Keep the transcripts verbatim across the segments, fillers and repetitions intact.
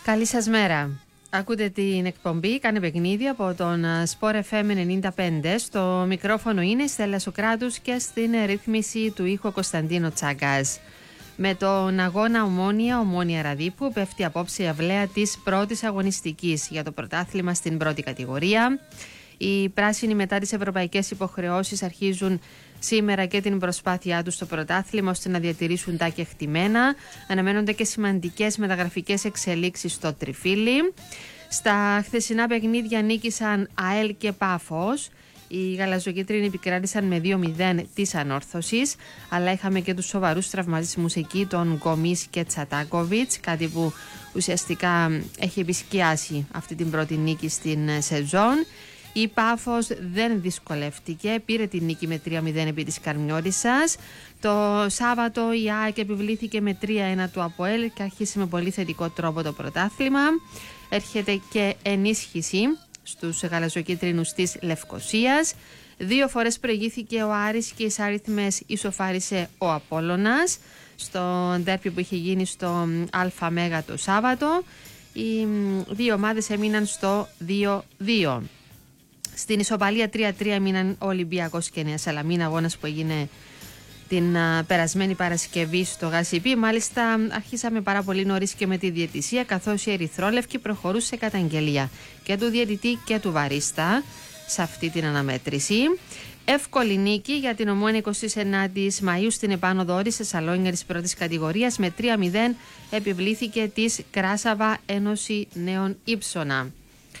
Καλή σας μέρα. Ακούτε την εκπομπή «Κάνε παιχνίδι» από τον Sport εφ εμ ενενήντα πέντε. Στο μικρόφωνο είναι η Στέλλα Σοκράτους και στην ρύθμιση του ήχου Κωνσταντίνο Τσάγκας. Με τον αγώνα Ομόνια, Ομόνια Ραδίππου πέφτει απόψε η αυλαία της πρώτης αγωνιστικής για το πρωτάθλημα στην πρώτη κατηγορία. Οι πράσινοι μετά τις ευρωπαϊκές υποχρεώσεις αρχίζουν σήμερα και την προσπάθειά τους στο πρωτάθλημα ώστε να διατηρήσουν τα κεκτημένα. Αναμένονται και σημαντικές μεταγραφικές εξελίξεις στο Τριφύλι. Στα χθεσινά παιχνίδια νίκησαν ΑΕΛ και Πάφος. Οι γαλαζοκίτρινοι επικράτησαν με δύο μηδέν της ανόρθωσης, αλλά είχαμε και τους σοβαρούς τραυματισμούς εκεί, τον Γκομής και Τσατάκοβιτς, κάτι που ουσιαστικά έχει επισκιάσει αυτή την πρώτη νίκη στην σεζόν. Η Πάφος δεν δυσκολεύτηκε, πήρε την νίκη με τρία μηδέν επί της Καρμιώτισσας. Το Σάββατο η ΑΕΚ επιβλήθηκε με τρία ένα του ΑΠΟΕΛ και άρχισε με πολύ θετικό τρόπο το πρωτάθλημα. Έρχεται και ενίσχυση στους γαλαζοκίτρινους της Λευκοσίας. Δύο φορές προηγήθηκε ο Άρης και εις άριθμες ισοφάρισε ο Απόλλωνας στο ντέρπι που είχε γίνει στο ΑΜΕΓΑ το Σάββατο. Οι δύο ομάδες έμειναν στο δύο δύο. Στην ισοπαλία τρία τρία έμειναν ο Ολυμπιακός και Νέα Σαλαμίνα, αγώνας που έγινε την α, περασμένη Παρασκευή στο Γασιπί. Μάλιστα αρχίσαμε πάρα πολύ νωρίς και με τη διαιτησία, καθώς η Ερυθρόλευκη προχωρούσε σε καταγγελία και του διαιτητή και του βαρίστα σε αυτή την αναμέτρηση. Εύκολη νίκη για την Ομόνια εικοστή ενάτη Μαΐου στην επάνω Όρης σε Σαλόνια της πρώτης κατηγορίας. Με τρία μηδέν επιβλήθηκε της Κράσαβα Ένωση Νέων Ήψονα.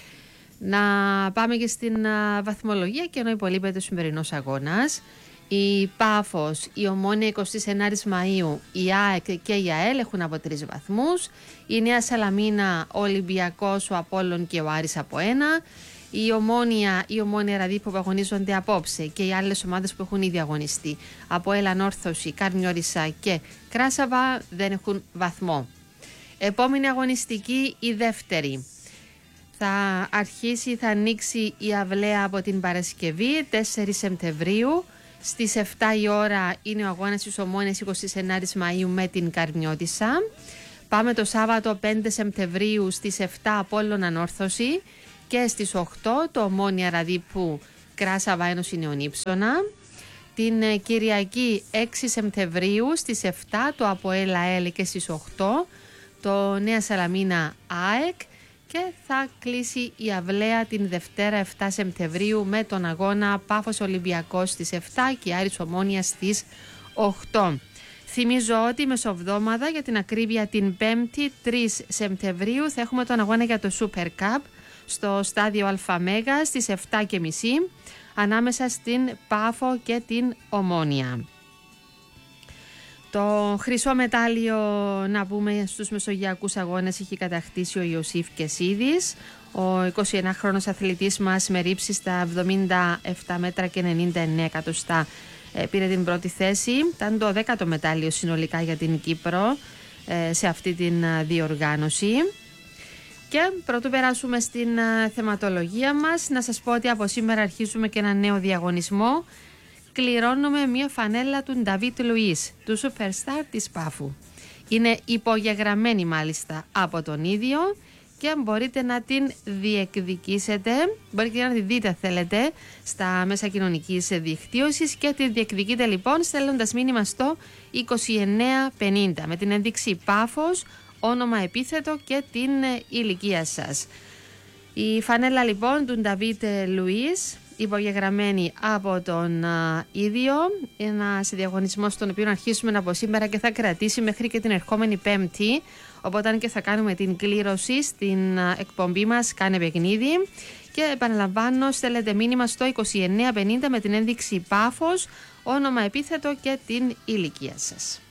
Να πάμε και στην α, βαθμολογία και ενώ υπολείπεται ο σημερινός αγώνας. Η Πάφος, η Ομόνια εικοστή ενάτη Μαΐου, η ΑΕΚ και η ΑΕΛ έχουν από τρεις βαθμούς. Η Νέα Σαλαμίνα, ο Ολυμπιακός, ο Απόλλων και ο Άρης από ένα. Η Ομόνια, η Ομόνια Ραδίππου που αγωνίζονται απόψε και οι άλλες ομάδες που έχουν ήδη αγωνιστεί, ΑΠΟΕΛ Ανόρθωση, Καρμιώτισσα και Κράσαβα, δεν έχουν βαθμό. Επόμενη αγωνιστική, η δεύτερη. Θα αρχίσει, θα ανοίξει η αυλαία από την Παρασκευή, τέσσερις Σεπτεμβρίου. Στις εφτά η ώρα είναι ο αγώνας της Ομόνιας εικοστή ενάτη Μαΐου με την Καρμιώτισσα. Πάμε το Σάββατο πέντε Σεπτεμβρίου στις εφτά Απόλλων Ανόρθωση και στις οκτώ το Ομόνια Ραδίππου Κράσαβα Ένωση Νέων Ήψονα. Την Κυριακή έξι Σεπτεμβρίου στις εφτά το ΑΠΟΕΛ ΑΕΛ και στις οκτώ το Νέα Σαλαμίνα ΑΕΚ. Και θα κλείσει η αυλαία την Δευτέρα εφτά Σεπτεμβρίου με τον αγώνα Πάφος Ολυμπιακός στις εφτά και Άρης Ομόνια στις οκτώ. Θυμίζω ότι μεσοβδόμαδα, για την ακρίβεια την Πέμπτη τρεις Σεπτεμβρίου, θα έχουμε τον αγώνα για το Super Cup στο στάδιο ΑΜΕΓΑ στις εφτά και μισή ανάμεσα στην Πάφο και την Ομόνια. Το χρυσό μετάλλιο, να πούμε, στους μεσογειακούς αγώνες έχει κατακτήσει ο Ιωσήφ Κεσίδης. Ο εικοσιενάχρονος αθλητής μας με ρήψη στα εβδομήντα επτά μέτρα και ενενήντα εννέα εκατοστά πήρε την πρώτη θέση. Ήταν το δέκατο μετάλλιο συνολικά για την Κύπρο σε αυτή την διοργάνωση. Και πρωτού περάσουμε στην θεματολογία μας, να σας πω ότι από σήμερα αρχίζουμε και ένα νέο διαγωνισμό. Κληρώνουμε μια φανέλα του Νταβίτ Λουίς, του superstar της Πάφου. Είναι υπογεγραμμένη μάλιστα από τον ίδιο και μπορείτε να την διεκδικήσετε, μπορείτε να τη δείτε θέλετε στα μέσα κοινωνικής δικτύωσης και τη διεκδικείτε λοιπόν στέλνοντας μήνυμα στο είκοσι εννέα πενήντα με την ένδειξη Πάφος, όνομα, επίθετο και την ηλικία σας. Η φανέλα λοιπόν του Νταβίτ Λουίς, υπογεγραμμένη από τον α, ίδιο, ένα διαγωνισμό στον οποίο αρχίσουμε από σήμερα και θα κρατήσει μέχρι και την ερχόμενη Πέμπτη, οπότε και θα κάνουμε την κλήρωση στην α, εκπομπή μας Κάνε Παιχνίδι. Και επαναλαμβάνω, στέλνετε μήνυμα στο είκοσι εννέα πενήντα με την ένδειξη Πάφος, όνομα, επίθετο και την ηλικία σας.